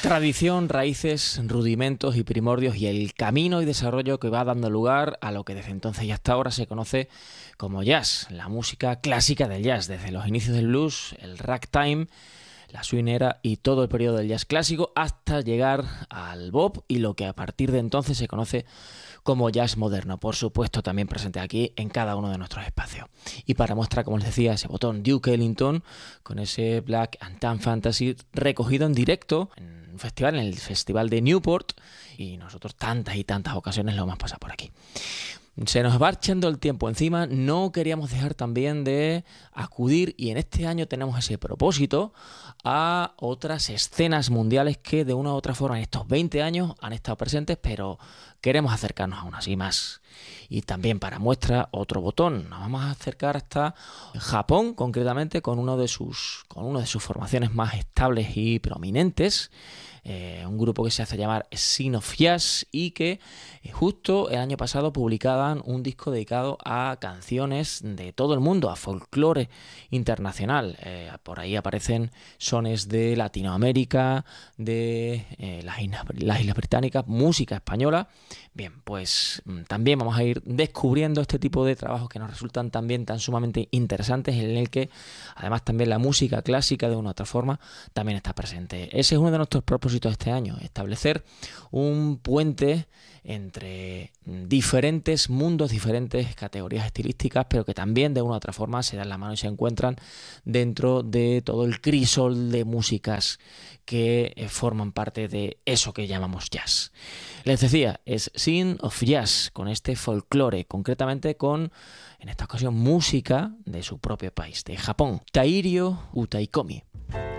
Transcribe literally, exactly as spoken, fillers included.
Tradición, raíces, rudimentos y primordios y el camino y desarrollo que va dando lugar a lo que desde entonces y hasta ahora se conoce como jazz, la música clásica del jazz, desde los inicios del blues, el ragtime, la swing era y todo el periodo del jazz clásico hasta llegar al bop y lo que a partir de entonces se conoce como jazz moderno, por supuesto también presente aquí en cada uno de nuestros espacios. Y para muestra, como les decía, ese botón Duke Ellington con ese Black and Tan Fantasy recogido en directo en un festival, en el Festival de Newport, y nosotros tantas y tantas ocasiones lo hemos pasado por aquí. Se nos va echando el tiempo encima, no queríamos dejar también de acudir, y en este año tenemos ese propósito, a otras escenas mundiales que de una u otra forma en estos veinte años han estado presentes, pero queremos acercarnos aún así más. Y también para muestra otro botón, nos vamos a acercar hasta Japón, concretamente con uno de sus, con una de sus formaciones más estables y prominentes. Eh, un grupo que se hace llamar Scene of Jazz y que eh, justo el año pasado publicaban un disco dedicado a canciones de todo el mundo, a folclore internacional. Eh, por ahí aparecen sones de Latinoamérica, de eh, las, islas, las Islas Británicas, música española. Bien, pues también vamos a ir descubriendo este tipo de trabajos que nos resultan también tan sumamente interesantes, en el que además también la música clásica de una u otra forma también está presente. Ese es uno de nuestros propósitos este año, establecer un puente entre diferentes mundos, diferentes categorías estilísticas, pero que también de una u otra forma se dan la mano y se encuentran dentro de todo el crisol de músicas que eh, forman parte de eso que llamamos jazz. Les decía, es Scene of Jazz, con este folclore, concretamente con, en esta ocasión, música de su propio país, de Japón, Tairio Utaikomi.